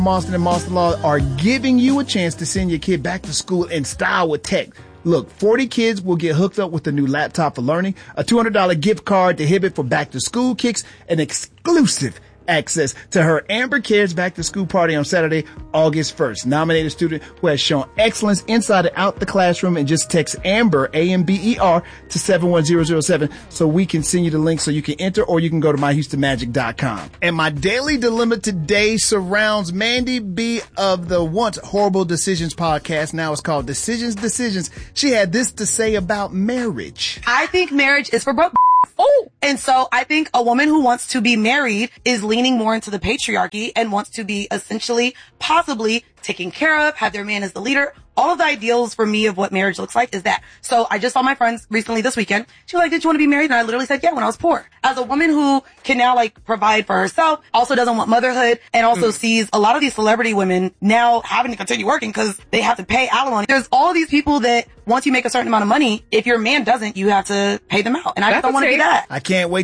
Marston and Marston Law are giving you a chance to send your kid back to school in style with tech. Look, 40 kids will get hooked up with a new laptop for learning, a $200 gift card to Hibbett for back to school kicks, and exclusive access to her Amber Cares back to school party on Saturday, August 1st. Nominated student who has shown excellence inside and out the classroom, and just text Amber, A-M-B-E-R, to 71007 so we can send you the link so you can enter, or you can go to myhoustonmagic.com. And my daily dilemma today surrounds Mandy B of the once Horrible Decisions podcast. Now it's called Decisions. She had this to say about marriage. I think marriage is for broke. Oh, and so I think a woman who wants to be married is leaning more into the patriarchy and wants to be essentially, possibly taken care of, have their man as the leader. All of the ideals for me of what marriage looks like is that. So I just saw my friends recently this weekend. She was like, did you want to be married? And I literally said, yeah, when I was poor. As a woman who can now provide for herself, also doesn't want motherhood, and also sees a lot of these celebrity women now having to continue working because they have to pay alimony. There's all these people that once you make a certain amount of money, if your man doesn't, you have to pay them out. And I just don't want to be that. I can't wait